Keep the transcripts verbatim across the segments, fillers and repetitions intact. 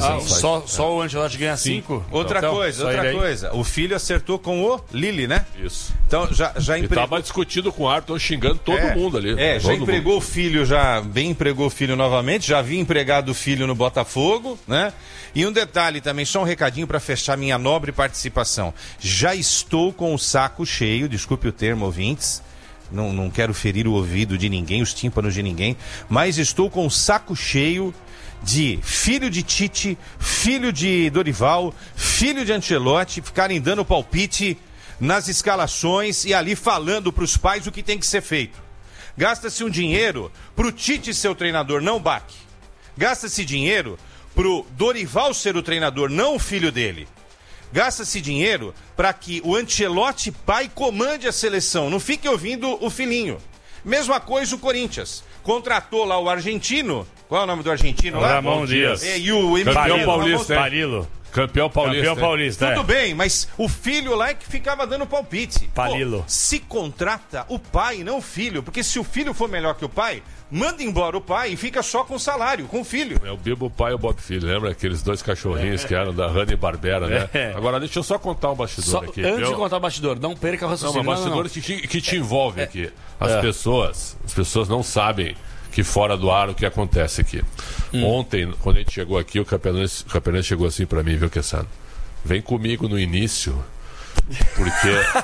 Ah, só, só o Ancelotti ganha cinco? Outra então, coisa, outra coisa. O filho acertou com o Lille, né? Isso. Então já, já empregou... Ele tava discutindo com o árbitro, xingando todo é, mundo ali. É, já empregou mundo. o filho, já bem empregou o filho novamente, já havia empregado o filho no Botafogo, né? E um detalhe também, só um recadinho para fechar minha nobre participação. Já estou com o saco cheio, desculpe o termo, ouvintes, não, não quero ferir o ouvido de ninguém, os tímpanos de ninguém, mas estou com o saco cheio de filho de Tite, filho de Dorival, filho de Ancelotti ficarem dando palpite nas escalações e ali falando para os pais o que tem que ser feito. Gasta-se um dinheiro pro Tite ser o treinador, não o Bach. Gasta-se dinheiro pro Dorival ser o treinador, não o filho dele. Gasta-se dinheiro para que o Ancelotti pai comande a seleção, não fique ouvindo o filhinho. Mesma coisa o Corinthians. Contratou lá o argentino. Qual é o nome do argentino lá? Ramon Dias. É, e o Campeão paulista. Palilo. Campeão paulista. Campeão paulista, Tudo é. bem, mas o filho lá é que ficava dando palpite. Palilo. Pô, se contrata o pai, não o filho. Porque se o filho for melhor que o pai, manda embora o pai e fica só com o salário, com o filho. É o Bibo pai e o Bob Filho. Lembra aqueles dois cachorrinhos é. que eram da Hanna-Barbera, né? É. Agora deixa eu só contar um bastidor só, aqui. Antes eu... de contar o bastidor, não perca o raciocínio. Não, mas bastidor não, não. Que, te, que te envolve é. aqui. As é. pessoas, as pessoas não sabem que fora do ar o que acontece aqui. Hum. Ontem, quando a gente chegou aqui, o Capelães, o Capelães chegou assim pra mim, viu, Quessano? Vem comigo no início, porque,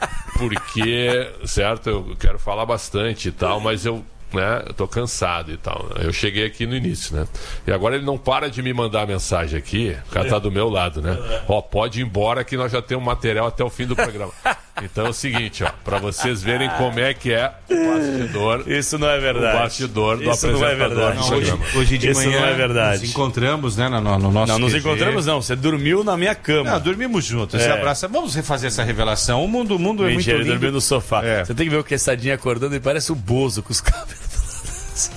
porque, certo, eu quero falar bastante e tal, mas eu, né, eu tô cansado e tal. Eu cheguei aqui no início, né? E agora ele não para de me mandar mensagem aqui, o cara tá do meu lado, né? Ó, pode ir embora que nós já temos material até o fim do programa. Então é o seguinte, ó, pra vocês verem como é que é o bastidor. Isso não é verdade. O bastidor do Isso não é verdade. Não, hoje, hoje de Isso manhã não é verdade. nos encontramos, né, no, no nosso Não, nos Q G. encontramos não, você dormiu na minha cama. Não, dormimos juntos, É. se abraça. Vamos refazer essa revelação. O mundo, o mundo é Mentira, muito ele lindo. dormiu no sofá. É. Você tem que ver o Quessadinha acordando e parece o Bozo com os cabelos.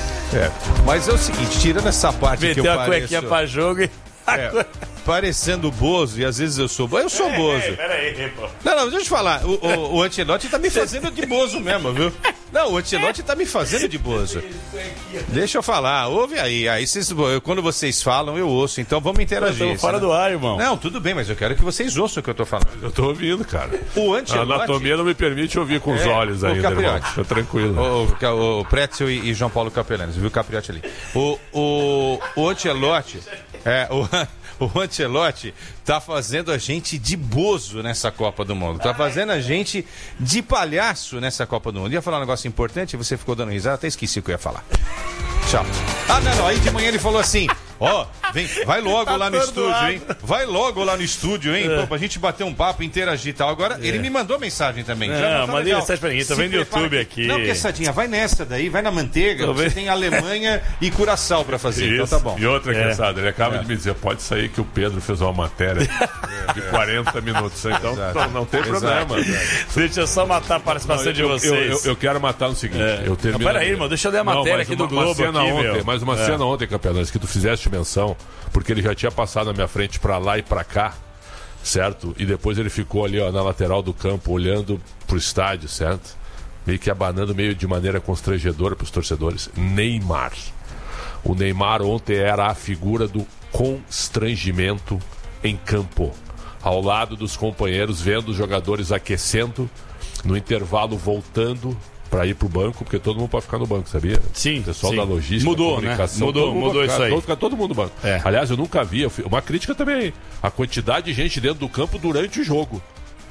É. Mas é o seguinte, tirando essa parte Meteu que eu a pareço... cuequinha pra jogo e... É, parecendo Bozo, e às vezes eu sou Bozo. Eu sou Bozo. Peraí, pô. Não, não, deixa eu te falar. O, o, o Ancelotti tá me fazendo de Bozo mesmo, viu? Não, o Ancelotti tá me fazendo de Bozo. Deixa eu falar, ouve aí. Aí vocês, quando vocês falam, eu ouço. Então vamos interagir. Eu tô fora né? do ar, irmão. Não, tudo bem, mas eu quero que vocês ouçam o que eu tô falando. Eu tô ouvindo, cara. O A Ancelotti... anatomia não me permite ouvir com os É, olhos o ainda, irmão. Capriotti. Fica tranquilo. O, o, o Pretzel e, e João Paulo Capelanes, viu o Capriotti ali. O, o, o Ancelotti... É, o... O Ancelotti tá fazendo a gente de bozo nessa Copa do Mundo. Tá fazendo a gente de palhaço nessa Copa do Mundo. Ia falar um negócio importante, você ficou dando risada, até esqueci o que eu ia falar. Tchau. Ah, não, não. Aí de manhã ele falou assim, ó, oh, vem, vai logo tá lá no estúdio, hein? Vai logo lá no estúdio, hein? É. Pô, pra gente bater um papo, interagir e tal. Agora, é. ele me mandou mensagem também. Não, Já não mandei mensagem pra mim, tô vendo no YouTube aqui. Não, Quessadinha, vai nessa daí, vai na manteiga. Tô você vendo. Tem Alemanha e Curaçao pra fazer, Isso. então tá bom. E outra, É. Quessada, ele acaba É. de me dizer, pode sair que o Pedro fez uma matéria de quarenta minutos, então não, não tem Exato. problema. Exato. Deixa eu só matar a participação Não, de eu, vocês. eu, eu, eu quero matar no seguinte, É. eu termino... Não, peraí, irmão, deixa eu ler a matéria não, aqui uma, do Globo uma cena aqui, ontem, meu. Mas uma É. cena ontem, Capelanes, que tu fizeste menção, porque ele já tinha passado na minha frente pra lá e pra cá, certo? E depois ele ficou ali, ó, na lateral do campo, olhando pro estádio, certo? Meio que abanando meio de maneira constrangedora pros torcedores. Neymar. O Neymar ontem era a figura do constrangimento em campo, ao lado dos companheiros, vendo os jogadores aquecendo, no intervalo voltando para ir pro banco, porque todo mundo pode ficar no banco, sabia? Sim, o pessoal sim. da logística, Mudou, comunicação, né? Mudou, todo mundo mudou ficar, isso aí. Todo, ficar todo mundo no banco. É. Aliás, eu nunca vi, eu fui- uma crítica também, a quantidade de gente dentro do campo durante o jogo.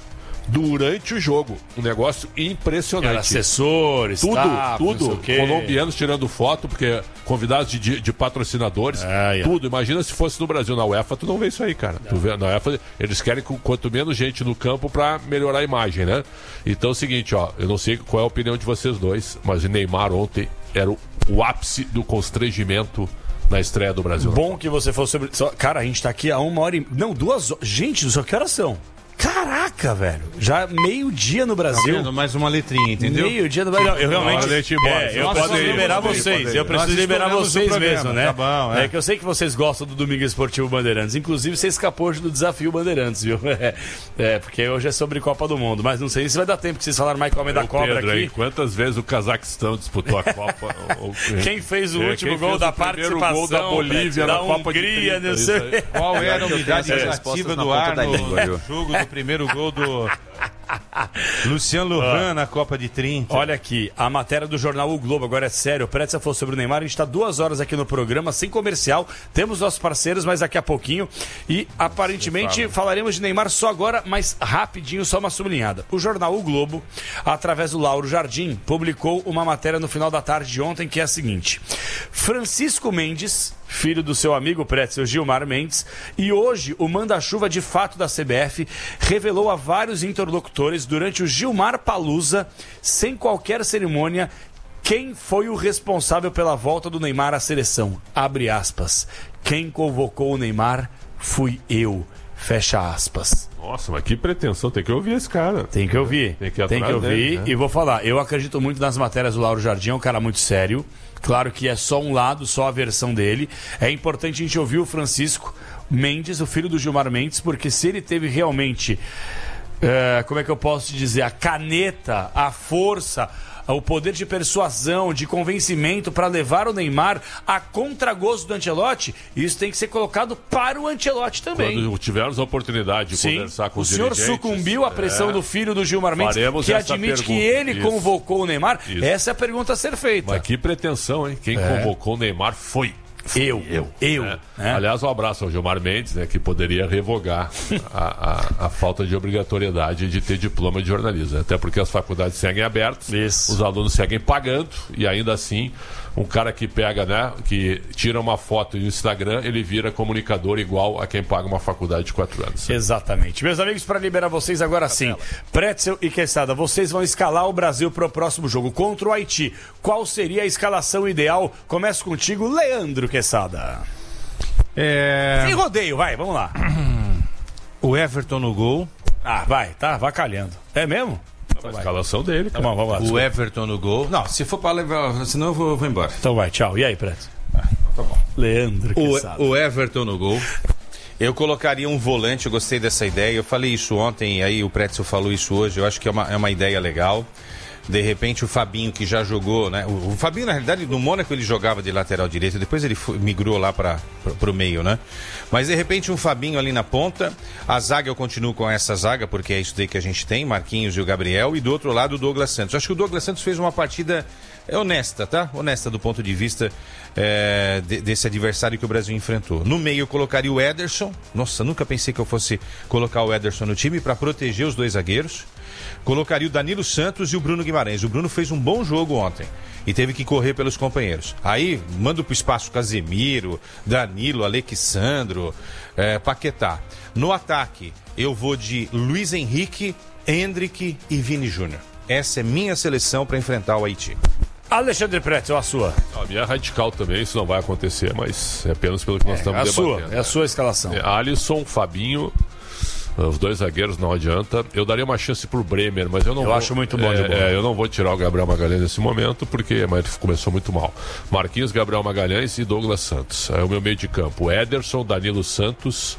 Durante o jogo. Um negócio impressionante. Era assessores, Tudo, staff, não sei tudo. o quê. Colombianos tirando foto, porque convidados de, de, de patrocinadores. Ah, é. Tudo. Imagina se fosse no Brasil. Na UEFA, tu não vê isso aí, cara. Tu vê, na UEFA, eles querem que quanto menos gente no campo pra melhorar a imagem, né? Então é o seguinte, ó. Eu não sei qual é a opinião de vocês dois, mas o Neymar ontem era o, o ápice do constrangimento na estreia do Brasil. Bom que você falou sobre... Só- Cara, a gente tá aqui há uma hora e... Não, duas horas. Gente, do céu, que horas são? Caraca, velho. Já meio-dia no Brasil. Tá mais uma letrinha, entendeu? Meio-dia no Brasil. Eu realmente. É, eu Nossa, preciso liberar pode ir, vocês. pode ir. Eu preciso Nós liberar estouramos vocês o programa, mesmo, né? tá bom, é. É que eu sei que vocês gostam do Domingo Esportivo Bandeirantes. Inclusive, você escapou hoje do desafio Bandeirantes, viu? É, é, porque hoje é sobre Copa do Mundo. Mas não sei se vai dar tempo que vocês falaram mais Homem da Cobra Pedro, aqui. Aí, quantas vezes o Cazaquistão disputou a Copa? Quem fez o É, último quem gol fez da o primeiro participação? gol da Bolívia da na Copa de Hungria, trinta, não isso sei. aí. Qual era a unidade as ativa respostas do na ar ponta da no, língua, viu? no jogo do primeiro gol do Luciano Lohan na Copa de trinta? Olha aqui, a matéria do jornal O Globo, agora é sério, o Pretzel falou sobre o Neymar, a gente está duas horas aqui no programa, sem comercial, temos nossos parceiros, mas daqui a pouquinho, e aparentemente falaremos de Neymar só agora, mas rapidinho, só uma sublinhada. O jornal O Globo, através do Lauro Jardim, publicou uma matéria no final da tarde de ontem, que é a seguinte: Francisco Mendes, filho do seu amigo Pretzel Gilmar Mendes, e hoje o manda-chuva de fato da C B F revelou a vários interlocutores durante o Gilmar Palusa, sem qualquer cerimônia, quem foi o responsável pela volta do Neymar à seleção. Abre aspas. Quem convocou o Neymar fui eu. Fecha aspas. Nossa, mas que pretensão, tem que ouvir esse cara. Tem que ouvir, Tem que, ir tem que atrás ouvir. dele, né? E vou falar, eu acredito muito nas matérias do Lauro Jardim, é um cara muito sério. Claro que é só um lado, só a versão dele. É importante a gente ouvir o Francisco Mendes, o filho do Gilmar Mendes, porque se ele teve realmente, é, como é que eu posso te dizer, a caneta, a força, o poder de persuasão, de convencimento para levar o Neymar a contragosto do Ancelotti, isso tem que ser colocado para o Ancelotti também. Quando tivermos a oportunidade de Sim. conversar com o os senhor dirigentes, sucumbiu à pressão é, do filho do Gilmar Mendes, faremos que essa admite que pergunta. ele Isso. convocou o Neymar. Isso. Essa é a pergunta a ser feita. Mas que pretensão, hein? Quem É. convocou o Neymar foi. Eu, eu, eu. né? né? Aliás, um abraço ao Gilmar Mendes, né, que poderia revogar a, a, a falta de obrigatoriedade de ter diploma de jornalismo. Até porque as faculdades seguem abertas, Isso. os alunos seguem pagando, e ainda assim, um cara que pega, né, que tira uma foto no Instagram, ele vira comunicador igual a quem paga uma faculdade de quatro anos. Exatamente. Meus amigos, para liberar vocês agora sim, Pretzel e Quesada, vocês vão escalar o Brasil para o próximo jogo contra o Haiti. Qual seria a escalação ideal? Começo contigo, Leandro Quesada. É... Sem rodeio, vai, vamos lá. O Everton no gol. Ah, vai, tá vacalhando. É mesmo? A escalação dele, Tá cara. bom, vamos lá. O desculpa. Everton no gol. Não, se for para levar, senão eu vou, vou embora. Então vai, tchau. E aí, Pretzel? Tá bom. Leandro Quesada. O, o Everton no gol. Eu colocaria um volante, eu gostei dessa ideia. Eu falei isso ontem, aí o Pretzel falou isso hoje. Eu acho que é uma, é uma ideia legal. De repente o Fabinho, que já jogou, né? O, o Fabinho, na realidade, no Mônaco ele jogava de lateral direito, depois ele foi, migrou lá para o meio, né? Mas de repente um Fabinho ali na ponta, a zaga eu continuo com essa zaga, porque é isso daí que a gente tem, Marquinhos e o Gabriel, e do outro lado o Douglas Santos. Acho que o Douglas Santos fez uma partida honesta, tá? Honesta do ponto de vista é, de, desse adversário que o Brasil enfrentou. No meio eu colocaria o Ederson. Nossa, nunca pensei que eu fosse colocar o Ederson no time para proteger os dois zagueiros. Colocaria o Danilo Santos e o Bruno Guimarães. O Bruno fez um bom jogo ontem e teve que correr pelos companheiros. Aí mando pro espaço Casemiro, Danilo, Alexandro, é, Paquetá. No ataque eu vou de Luiz Henrique, Endrick e Vini Júnior. Essa é minha seleção para enfrentar o Haiti. Alexandre Pretzel, a sua. A minha é radical também, isso não vai acontecer, mas é apenas pelo que nós É, estamos a debatendo. sua, é a sua escalação. É, Alisson, Fabinho, os dois zagueiros não adianta. Eu daria uma chance pro Bremer, mas eu não Eu vou, acho muito bom de é, bola. é, eu não vou tirar o Gabriel Magalhães nesse momento, porque mas ele começou muito mal. Marquinhos, Gabriel Magalhães e Douglas Santos. É o meu meio de campo. Ederson, Danilo Santos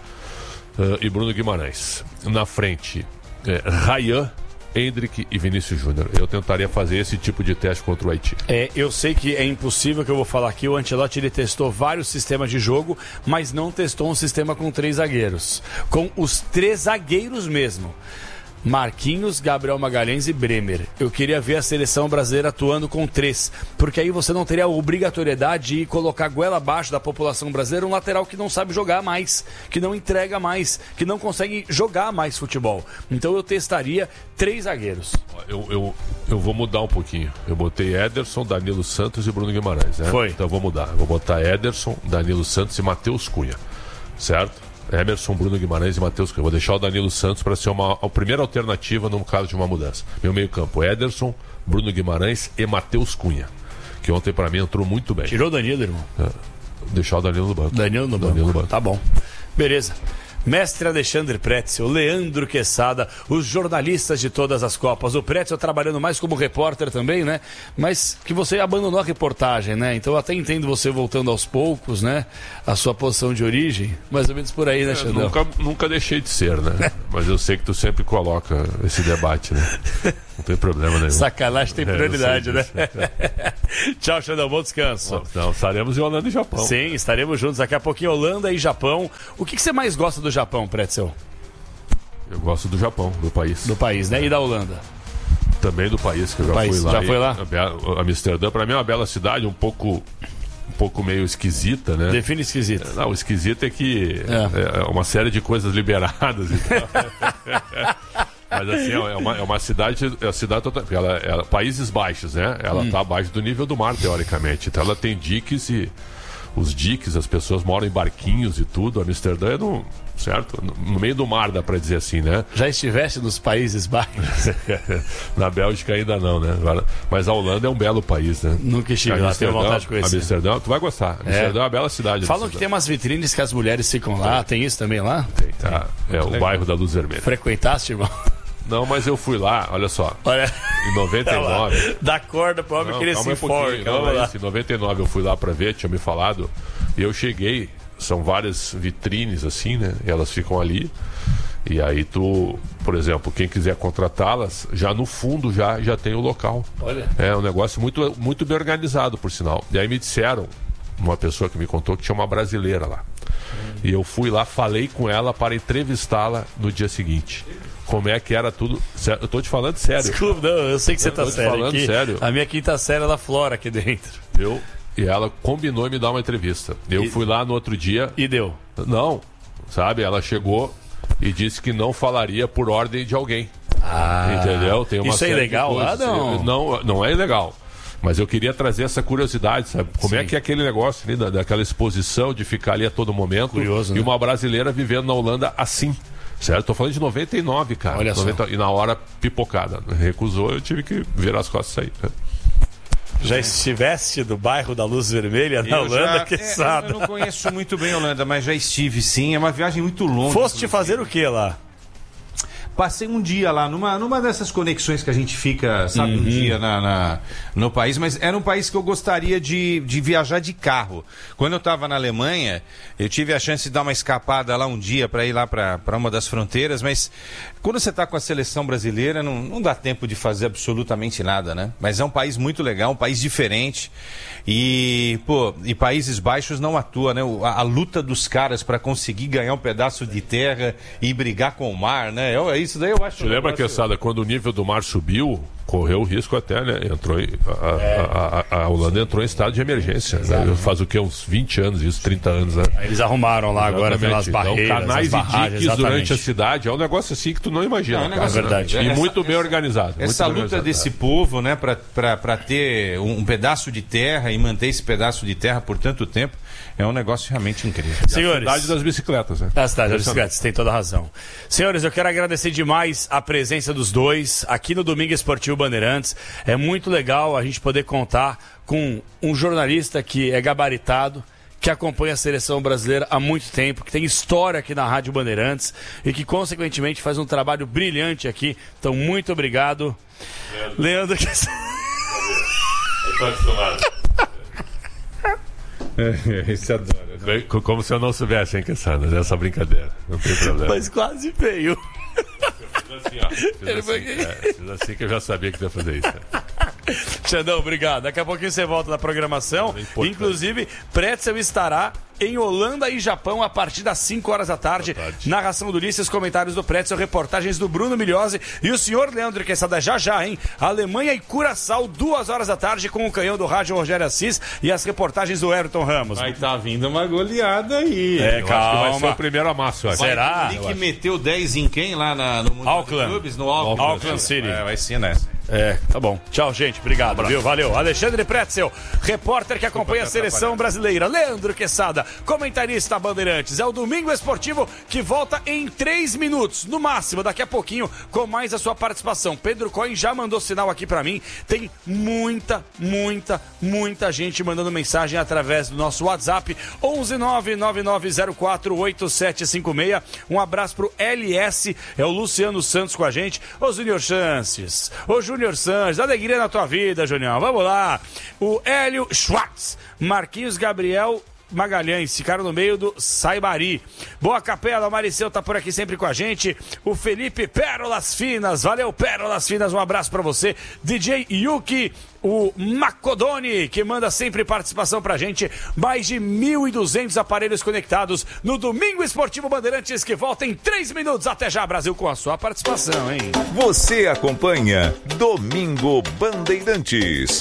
uh, e Bruno Guimarães. Na frente, é, Rayan, Endrick e Vinícius Júnior. Eu tentaria fazer esse tipo de teste contra o Haiti. É, eu sei que é impossível que eu vou falar aqui. O Ancelotti ele testou vários sistemas de jogo, mas não testou um sistema com três zagueiros. Com os três zagueiros mesmo. Marquinhos, Gabriel Magalhães e Bremer. Eu queria ver a seleção brasileira atuando com três, porque aí você não teria a obrigatoriedade de colocar goela abaixo da população brasileira um lateral que não sabe jogar mais, que não entrega mais, que não consegue jogar mais futebol. Então eu testaria três zagueiros. Eu, eu, eu vou mudar um pouquinho. Eu botei Ederson, Danilo Santos e Bruno Guimarães, né? Foi. Então eu vou mudar. Eu vou botar Ederson, Danilo Santos e Matheus Cunha. Certo? Emerson, Bruno Guimarães e Matheus Cunha. Vou deixar o Danilo Santos para ser uma, a primeira alternativa no caso de uma mudança. Meu meio campo, Ederson, Bruno Guimarães e Matheus Cunha. Que ontem para mim entrou muito bem. Tirou o Danilo, irmão. É, deixar o Danilo no banco. Danilo no banco. Danilo no banco. Tá bom. Beleza. Mestre Alexandre Pretzel, Leandro Quesada, os jornalistas de todas as Copas. O Pretzel trabalhando mais como repórter também, né? Mas que você abandonou a reportagem, né? Então eu até entendo você voltando aos poucos, né? A sua posição de origem, mais ou menos por aí, né, Xandão? Nunca, nunca deixei de ser, né? Mas eu sei que tu sempre coloca esse debate, né? Não tem problema nenhum. Sacanagem tem prioridade, é, né? Tchau, Xandão, bom descanso. Então, estaremos em Holanda e Japão. Sim, estaremos juntos daqui a pouquinho, Holanda e Japão. O que, que você mais gosta do Japão, Pretzel? Eu gosto do Japão, do país. Do país, né? E da Holanda? Também do país, que eu já país. fui lá. Já foi lá? A Amsterdã, para mim, é uma bela cidade, um pouco... um pouco meio esquisita, né? Define esquisita. Não, o esquisito é que é, é uma série de coisas liberadas e tal. Mas assim, é uma, é uma cidade, é uma cidade total, ela, ela, Países Baixos, né? Ela está hum. abaixo do nível do mar, teoricamente. Então ela tem diques e os diques, as pessoas moram em barquinhos e tudo. Amsterdã é no, certo? No, no meio do mar, dá para dizer assim, né? Já estiveste nos Países Baixos? Na Bélgica ainda não, né? Mas a Holanda é um belo país, né? Nunca estive lá, tenho vontade de conhecer. Amsterdã, tu vai gostar. Amsterdã é, é uma bela cidade. Falam que tem umas vitrines que as mulheres ficam lá, tem isso também lá? Tem, tá. É o bairro da Luz Vermelha. Frequentaste, irmão? Não, mas eu fui lá, olha só. Olha. Em noventa e nove. Dá corda pro homem que ele se enforca. Um em noventa e nove eu fui lá pra ver, tinha me falado. E eu cheguei, são várias vitrines assim, né? E elas ficam ali. E aí tu, por exemplo, quem quiser contratá-las, já no fundo já, já tem o local. Olha. É um negócio muito, muito bem organizado, por sinal. E aí me disseram, uma pessoa que me contou, que tinha uma brasileira lá. Hum. E eu fui lá, falei com ela para entrevistá-la no dia seguinte. Como é que era tudo. Eu tô te falando sério. Desculpa, não, eu sei que você eu tá tô sério. Te falando aqui. sério. A minha quinta série ela flora aqui dentro. Eu, e ela combinou em me dar uma entrevista. Eu e, fui lá no outro dia. E deu? Não, sabe? Ela chegou e disse que não falaria por ordem de alguém. Ah, entendeu? Tem uma isso é ilegal lá, não? Não, não é ilegal. Mas eu queria trazer essa curiosidade, sabe? Como Sim. é que é aquele negócio ali, da, daquela exposição de ficar ali a todo momento. Curioso, e né? uma brasileira vivendo na Holanda assim. Certo? Tô falando de noventa e nove, cara. Olha noventa, só. E na hora pipocada. Recusou, eu tive que virar as costas e sair. Já estiveste do bairro da Luz Vermelha na eu Holanda, que é, Eu não conheço muito bem a Holanda, mas já estive sim. É uma viagem muito longa. Foste fazer o que lá? Passei um dia lá, numa, numa dessas conexões que a gente fica, sabe, uhum. um dia na, na, no país, mas era um país que eu gostaria de, de viajar de carro. Quando eu estava na Alemanha, eu tive a chance de dar uma escapada lá um dia para ir lá para uma das fronteiras, mas quando você está com a seleção brasileira, não, não dá tempo de fazer absolutamente nada, né? Mas é um país muito legal, um país diferente. E, pô, e Países Baixos não atua, né? A, a luta dos caras para conseguir ganhar um pedaço de terra e brigar com o mar, né? Eu, isso daí eu acho... Você um lembra, negócio... Quesada, quando o nível do mar subiu, correu o risco até, né? Entrou em, a, é. a, a, a Holanda entrou em estado de emergência. Né? Faz o quê? Uns vinte anos, isso, trinta anos, né? Eles arrumaram lá exatamente. Agora pelas barreiras, então, canais barragens, e diques exatamente. durante a cidade. É um negócio assim que tu não imagina. Não, é, é verdade. E essa, muito bem essa, organizado. Essa muito luta organizado. desse povo, né? Para ter um, um pedaço de terra e manter esse pedaço de terra por tanto tempo, é um negócio realmente incrível. Senhores, a cidade das bicicletas, né? A cidade das bicicletas, tem toda a razão. Senhores, eu quero agradecer demais a presença dos dois aqui no Domingo Esportivo Bandeirantes. É muito legal a gente poder contar com um jornalista que é gabaritado, que acompanha a seleção brasileira há muito tempo, que tem história aqui na Rádio Bandeirantes e que, consequentemente, faz um trabalho brilhante aqui. Então, muito obrigado. Leandro. Leandro que... Estou acostumado. É, isso adora. Né? Como se eu não soubesse, hein, Quesada, nessa brincadeira. Não tem problema. Mas quase veio. Eu fiz assim, ó. Fiz assim, é, fiz assim que eu já sabia que ia fazer isso. Né? Xandão, obrigado. Daqui a pouquinho você volta na programação. É Inclusive, Pretzel estará em Holanda e Japão a partir das cinco horas da tarde. tarde. Narração do Ulisses, comentários do Pretzel, reportagens do Bruno Milhose e o senhor Leandro Quesada já já, hein? Alemanha e Curaçao, duas horas da tarde, com o canhão do rádio Rogério Assis e as reportagens do Everton Ramos. Vai tá vindo uma goleada aí. É, eu calma. Acho que vai ser o primeiro amasso. Acho. Será? Ele que meteu dez em quem lá na, no Mundo Auckland. dos Clubes? No Auckland, Auckland City. É, vai ser nessa. É, tá bom. Tchau, gente. Obrigado, viu? Valeu. Alexandre Pretzel, repórter que acompanha a seleção brasileira. Leandro Quesada, comentarista Bandeirantes. É o Domingo Esportivo que volta em três minutos, no máximo, daqui a pouquinho, com mais a sua participação. Pedro Cohen já mandou sinal aqui pra mim. Tem muita, muita, muita gente mandando mensagem através do nosso WhatsApp. onze nove nove nove zero quatro oito sete cinco seis. Um abraço pro L S, é o Luciano Santos com a gente. Ô Júnior Chances, ô Júnior Sanches, alegria na tua vida, Junião. Vamos lá. O Hélio Schwartz, Marquinhos Gabriel Magalhães, ficaram no meio do Saibari. Boa Capela, o Mariceu tá por aqui sempre com a gente. O Felipe Pérolas Finas, valeu Pérolas Finas, um abraço pra você. D J Yuki, o Macodoni, que manda sempre participação pra gente. Mais de mil e duzentos aparelhos conectados no Domingo Esportivo Bandeirantes, que volta em três minutos. Até já, Brasil, com a sua participação, hein? Você acompanha Domingo Bandeirantes.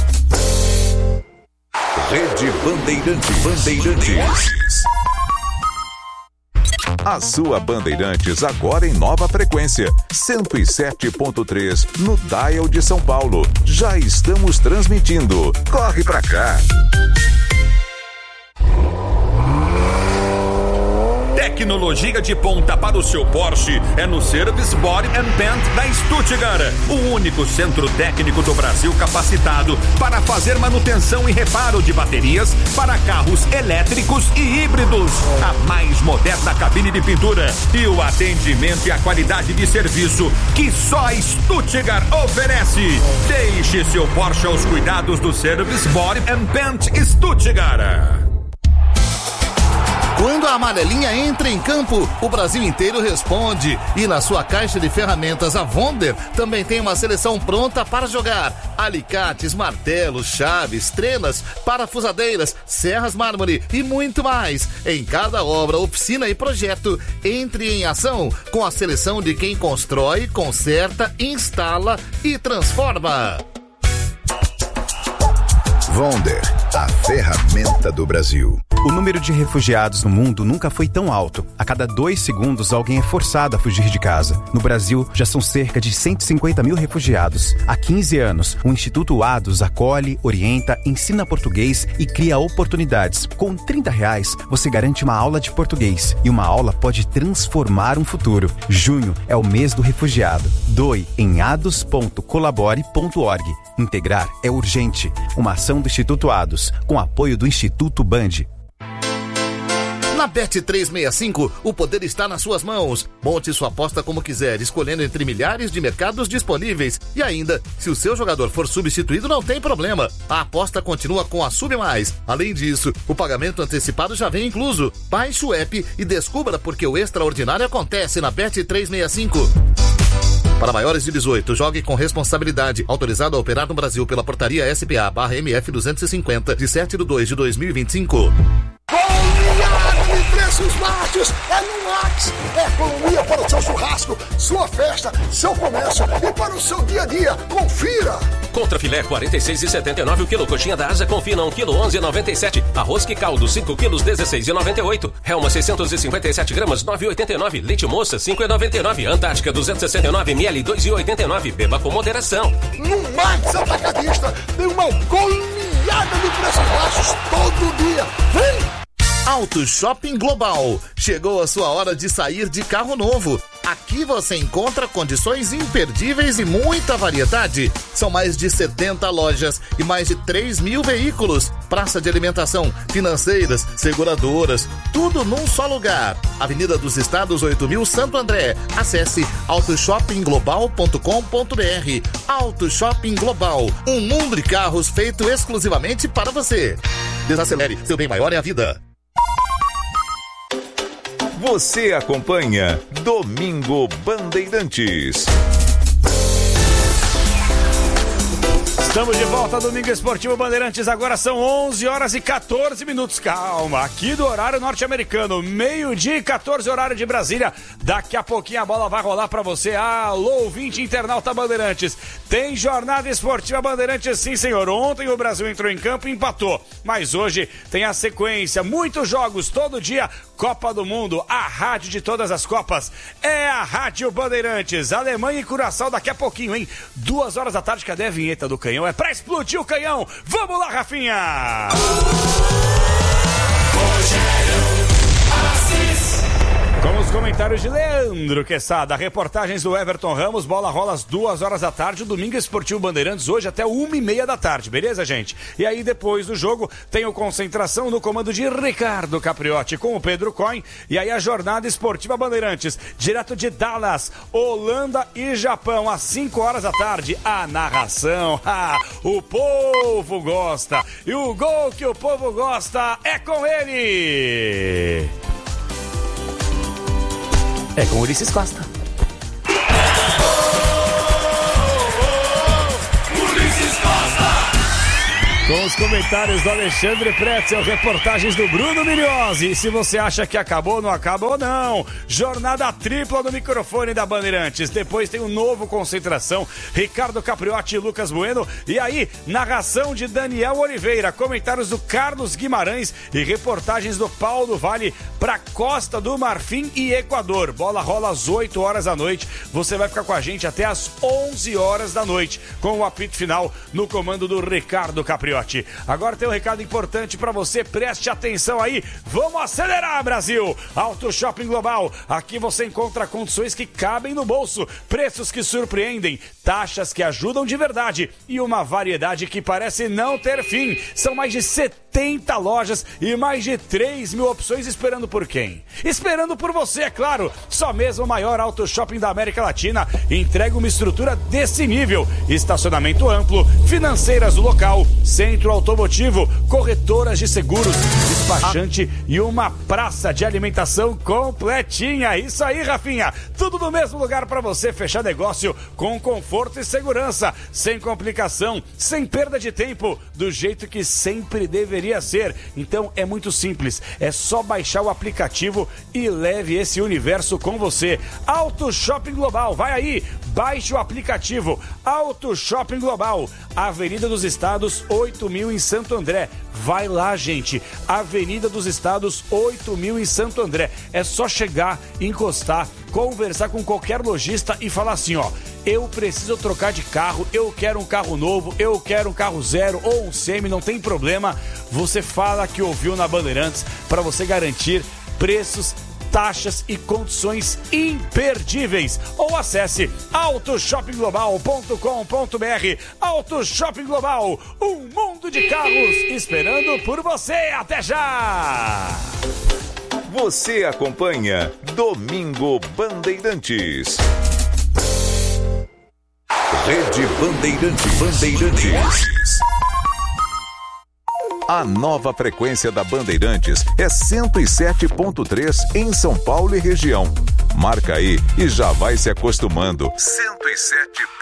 Rede Bandeirantes. Bandeirantes. A sua Bandeirantes agora em nova frequência, cento e sete ponto três no dial de São Paulo. Já estamos transmitindo. Corre pra cá. Tecnologia de ponta para o seu Porsche é no Service Body and Paint da Stuttgart, o único centro técnico do Brasil capacitado para fazer manutenção e reparo de baterias para carros elétricos e híbridos. A mais moderna cabine de pintura e o atendimento e a qualidade de serviço que só a Stuttgart oferece. Deixe seu Porsche aos cuidados do Service Body and Paint Stuttgart. Quando a amarelinha entra em campo, o Brasil inteiro responde. E na sua caixa de ferramentas, a Wonder também tem uma seleção pronta para jogar. Alicates, martelos, chaves, trenas, parafusadeiras, serras mármore e muito mais. Em cada obra, oficina e projeto, entre em ação com a seleção de quem constrói, conserta, instala e transforma. Wonder, a ferramenta do Brasil. O número de refugiados no mundo nunca foi tão alto. A cada dois segundos, alguém é forçado a fugir de casa. No Brasil, já são cerca de cento e cinquenta mil refugiados. Há quinze anos, o Instituto Ados acolhe, orienta, ensina português e cria oportunidades. Com trinta reais, você garante uma aula de português. E uma aula pode transformar um futuro. Junho é o mês do refugiado. Doe em ados ponto colabore ponto org. Integrar é urgente. Uma ação do Instituto Ados, com apoio do Instituto Band. Na Bet trezentos e sessenta e cinco, o poder está nas suas mãos. Monte sua aposta como quiser, escolhendo entre milhares de mercados disponíveis. E ainda, se o seu jogador for substituído, não tem problema. A aposta continua com a Sub Mais. Além disso, o pagamento antecipado já vem incluso. Baixe o app e descubra porque o extraordinário acontece na Bet trezentos e sessenta e cinco. Para maiores de dezoito, jogue com responsabilidade. Autorizado a operar no Brasil pela portaria S P A barra M F duzentos e cinquenta, de sete de dois de dois mil e vinte e cinco. E preços baixos é no Max. É economia para o seu churrasco, sua festa, seu comércio e para o seu dia a dia. Confira! Contra filé quarenta e seis reais e setenta e nove centavos o quilo. Coxinha da asa confina um quilo onze reais e noventa e sete centavos. Arroz que caldo cinco quilos dezesseis reais e noventa e oito centavos. Helma seiscentos e cinquenta e sete gramas nove reais e oitenta e nove centavos. Leite moça cinco reais e noventa e nove centavos. Antártica duzentos e sessenta e nove mililitros dois reais e oitenta e nove centavos. Beba com moderação. No Max Atacadista tem uma goleada de preços baixos todo dia. Vem! Auto Shopping Global. Chegou a sua hora de sair de carro novo. Aqui você encontra condições imperdíveis e muita variedade. São mais de setenta lojas e mais de três mil veículos. Praça de alimentação, financeiras, seguradoras, tudo num só lugar. Avenida dos Estados oito mil, Santo André. Acesse auto shopping global ponto com ponto b r. Auto Shopping Global, um mundo de carros feito exclusivamente para você. Desacelere, seu bem maior é a vida. Você acompanha Domingo Bandeirantes. Estamos de volta ao Domingo Esportivo Bandeirantes. Agora são onze horas e quatorze minutos. Calma, aqui do horário norte-americano, meio-dia e quatorze, horário de Brasília. Daqui a pouquinho a bola vai rolar pra você. Alô, ouvinte internauta Bandeirantes. Tem jornada esportiva Bandeirantes, sim, senhor. Ontem o Brasil entrou em campo e empatou. Mas hoje tem a sequência, muitos jogos todo dia Copa do Mundo, a rádio de todas as Copas, é a Rádio Bandeirantes. Alemanha e Curaçao daqui a pouquinho, hein? Duas horas da tarde, cadê a vinheta do canhão? É pra explodir o canhão. Vamos lá, Rafinha! Com os comentários de Leandro Quesada, reportagens do Everton Ramos, bola rola às duas horas da tarde, o Domingo Esportivo Bandeirantes hoje até uma e meia da tarde, beleza, gente? E aí depois do jogo tem o Concentração no comando de Ricardo Capriotti com o Pedro Coin, e aí a Jornada Esportiva Bandeirantes, direto de Dallas, Holanda e Japão, às cinco horas da tarde, a narração, ah, o povo gosta, e o gol que o povo gosta é com ele! É com Ulisses Costa. Ulisses Costa! Com os comentários do Alexandre Pretzel, reportagens do Bruno Milhozzi. E se você acha que acabou, não acabou, não. Jornada tripla no microfone da Bandeirantes. Depois tem um novo Concentração, Ricardo Capriotti e Lucas Bueno. E aí, narração de Daniel Oliveira, comentários do Carlos Guimarães e reportagens do Paulo Vale para Costa do Marfim e Equador. Bola rola às oito horas da noite. Você vai ficar com a gente até às onze horas da noite, com o apito final no comando do Ricardo Capriotti. Agora tem um recado importante para você, preste atenção aí. Vamos acelerar, Brasil! Auto Shopping Global. Aqui você encontra condições que cabem no bolso, preços que surpreendem, taxas que ajudam de verdade e uma variedade que parece não ter fim. São mais de setenta lojas e mais de três mil opções esperando por quem? Esperando por você, é claro. Só mesmo o maior auto shopping da América Latina entrega uma estrutura desse nível. Estacionamento amplo, financeiras do local, centro automotivo, corretoras de seguros, despachante e uma praça de alimentação completinha. Isso aí, Rafinha. Tudo no mesmo lugar para você fechar negócio com conforto e segurança, sem complicação, sem perda de tempo, do jeito que sempre deveria ser. Então é muito simples, é só baixar o aplicativo e leve esse universo com você. Auto Shopping Global, vai aí, baixe o aplicativo Auto Shopping Global, Avenida dos Estados oito mil em Santo André. Vai lá, gente, Avenida dos Estados oito mil em Santo André. É só chegar, encostar, conversar com qualquer lojista e falar assim, ó, eu preciso trocar de carro, eu quero um carro novo, eu quero um carro zero ou um semi, não tem problema. Você fala que ouviu na Bandeirantes para você garantir preços, taxas e condições imperdíveis. Ou acesse auto shopping global ponto com ponto b r. Auto Shopping Global, um mundo de carros esperando por você. Até já! Você acompanha Domingo Bandeirantes. Rede Bandeirantes. Bandeirantes. A nova frequência da Bandeirantes é cento e sete ponto três em São Paulo e região. Marca aí e já vai se acostumando. cento e sete ponto três